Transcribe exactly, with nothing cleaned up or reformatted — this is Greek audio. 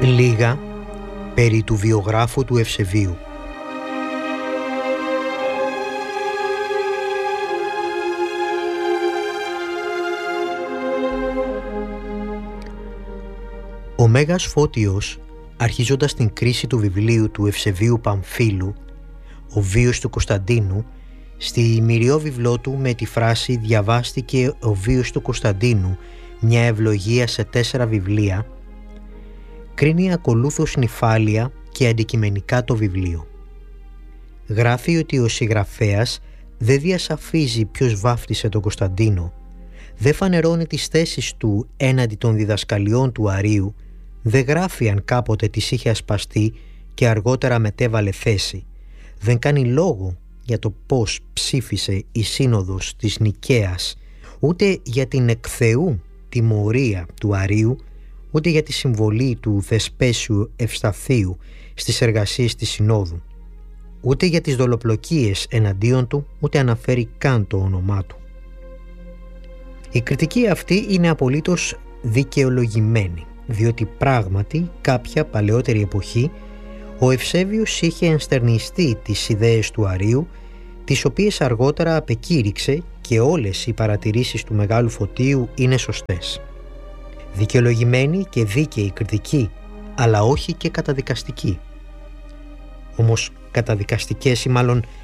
Λίγα περί του βιογράφου του Ευσεβίου. Ο Μέγας Φώτιος, αρχίζοντας την κρίση του βιβλίου του Ευσεβίου Παμφύλου, ο βίος του Κωνσταντίνου, στη μυριό βιβλό του με τη φράση «Διαβάστηκε ο βίος του Κωνσταντίνου, μια ευλογία σε τέσσερα βιβλία», κρίνει ακολούθως νυφάλια και αντικειμενικά το βιβλίο. Γράφει ότι ο συγγραφέας δεν διασαφίζει ποιος βάφτισε τον Κωνσταντίνο, δεν φανερώνει τις θέσεις του έναντι των διδασκαλιών του Αρείου, δεν γράφει αν κάποτε τις είχε ασπαστεί και αργότερα μετέβαλε θέση, δεν κάνει λόγο για το πώς ψήφισε η Σύνοδος της Νικαίας, ούτε για την εκ Θεού τιμωρία του Αρείου, ούτε για τη συμβολή του Θεσπέσιου Ευσταθείου στις εργασίες της Συνόδου, ούτε για τις δολοπλοκίες εναντίον του, ούτε αναφέρει καν το όνομά του. Η κριτική αυτή είναι απολύτως δικαιολογημένη, διότι πράγματι κάποια παλαιότερη εποχή ο Ευσέβιος είχε ενστερνιστεί τις ιδέες του Αρείου, τις οποίες αργότερα απεκήρυξε, και όλες οι παρατηρήσεις του Μεγάλου Φωτίου είναι σωστές. Δικαιολογημένη και δίκαιη κριτική, αλλά όχι και καταδικαστική. Όμως καταδικαστικές ή μάλλον